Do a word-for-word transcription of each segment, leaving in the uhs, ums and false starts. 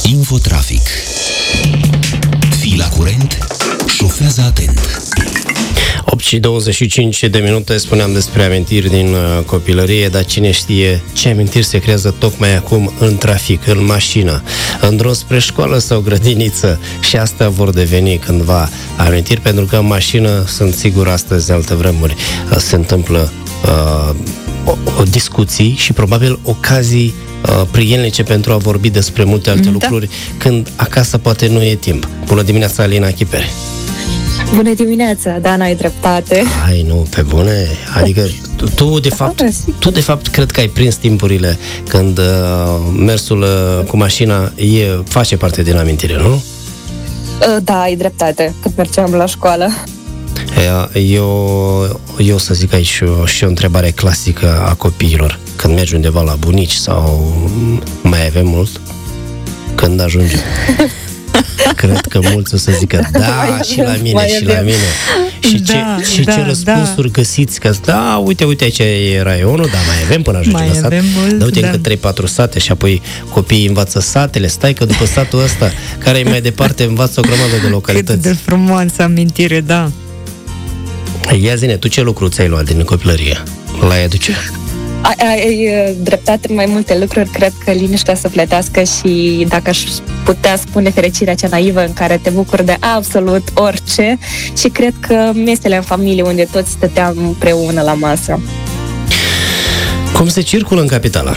Infotrafic. Fii la curent, șofează atent. opt și douăzeci și cinci de minute, spuneam despre amintiri din uh, copilărie, dar cine știe ce amintiri se creează tocmai acum în trafic, în mașină, în drum spre școală sau grădiniță, și astea vor deveni cândva amintiri, pentru că în mașină, sunt sigur, astăzi, alte vremuri, uh, se întâmplă uh, o, o discuții și probabil ocazii uh, prielnice pentru a vorbi despre multe alte da. lucruri, când acasă poate nu e timp. Bună dimineața, Alina Chipere! Bună dimineața, da, n-ai dreptate. Ai, nu, pe bune? Adică tu, tu, de fapt, tu, de fapt, cred că ai prins timpurile când uh, mersul uh, cu mașina e, face parte din amintire, nu? Uh, da, ai dreptate, când mergeam la școală. Eu, eu să zic aici și o întrebare clasică a copiilor. Când mergi undeva la bunici sau mai avem mult? Când ajungem? Cred că mulți o să zică da, și la mine, și la mine. Și ce, da, și da, ce răspunsuri da. găsiți? Că da, uite, uite, aici e raionul, da, mai avem până ajungem la sat. Mult, da, uite, da. încă trei patru sate și apoi copiii învață satele. Stai că după satul ăsta, care e mai departe, învață o grămadă de localități. Cât de frumoasă amintire, da. Ia zine, tu ce lucru ți-ai luat din copilărie? La ea duce? Ai, ai dreptate în mai multe lucruri. Cred că liniștea sufletească și, dacă aș putea spune, fericirea cea naivă în care te bucuri de absolut orice. Și cred că mesele în familie unde toți stăteam împreună la masă. Cum se circulă în capitală?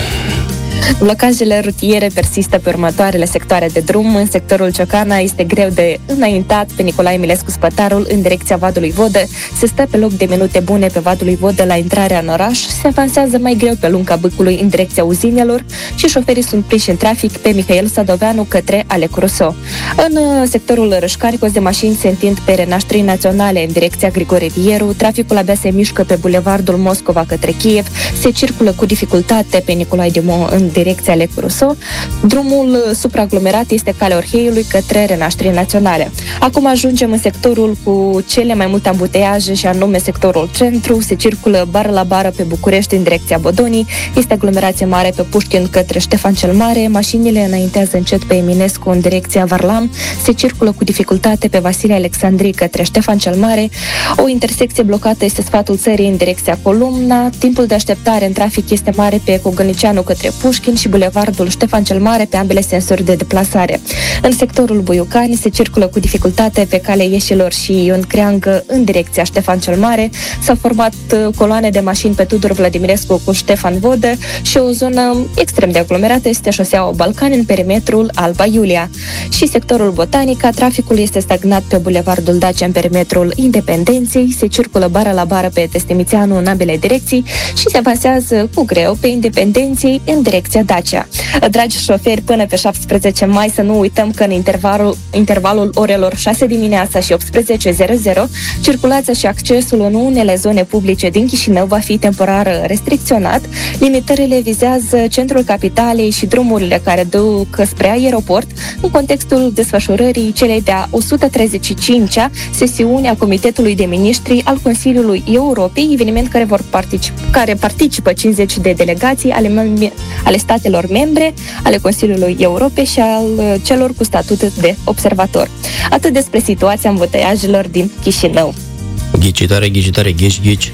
Blocajele rutiere persistă pe următoarele sectoare de drum. În sectorul Ciocana este greu de înaintat pe Nicolae Milescu Spătarul în direcția Vadului Vodă. Se stă pe loc de minute bune pe Vadului Vodă la intrarea în oraș. Se avansează mai greu pe Lunga Bâcului în direcția uzinelor și șoferii sunt prinși în trafic pe Mihail Sadoveanu către Alecu Rousseau. În sectorul Rășcari, cozi de mașini se întind pe renaștrii naționale în direcția Grigore Vieru. Traficul abia se mișcă pe bulevardul Moscova către Kiev. Se circulă cu dificultate pe Nicolae Dimo în direcția Alecu Rousseau. Drumul supraaglomerat este calea Orheiului către renaștrii naționale. Acum ajungem în sectorul cu cele mai multe ambuteiaje, și anume sectorul centru. Se circulă bară la bară pe București în direcția Bodonii. Este aglomerație mare pe Pușkin către Ștefan cel Mare. Mașinile înaintează încet pe Eminescu în direcția Varlam. Se circulă cu dificultate pe Vasile Alexandrii către Ștefan cel Mare. O intersecție blocată este Sfatul Țării în direcția Columna. Timpul de așteptare în trafic este mare pe Cogălnicianu către Pușkin și bulevardul Ștefan cel Mare pe ambele sensuri de deplasare. În sectorul Buiucani se circulă cu dificultate pe calea Ieșilor și Ion Creangă în direcția Ștefan cel Mare. S-au format coloane de mașini pe Tudor Vladimirescu cu Ștefan Vodă și o zonă extrem de aglomerată este șoseaua Balcani în perimetrul Alba Iulia. Și sectorul Botanica, traficul este stagnat pe bulevardul Dacia în perimetrul Independenței. Se circulă bară la bară pe Testimițeanu în ambele direcții și se avansează cu greu pe Independenței în direcția Dacia. Dragi șoferi, până pe șaptesprezece mai să nu uităm că în intervalul, intervalul orelor șase dimineața și optsprezece zero zero, circulația și accesul în unele zone publice din Chișinău va fi temporar restricționat. Limitările vizează centrul capitalei și drumurile care duc spre aeroport în contextul desfășurării celei de-a o sută treizeci și cincea sesiuni a Comitetului de Miniștri al Consiliului Europei, eveniment care, vor particip, care participă cincizeci de delegații ale, mem- ale statelor membre ale Consiliului Europei și al celor cu statut de observator. Atât despre situația îmbuteiajelor din Chișinău. Ghicitoare, ghicitoare, ghici, ghici.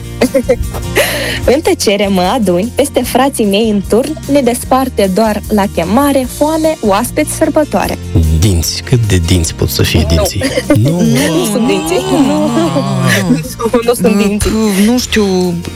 În tăcere mă aduni, peste frații mei în turn, ne desparte doar la chemare, foame, oaspeți, sărbătoare. Dinți, cât de dinți pot să fie dinții? Nu, nu, nu sunt dinții. Nu, nu sunt dinții. Nu știu...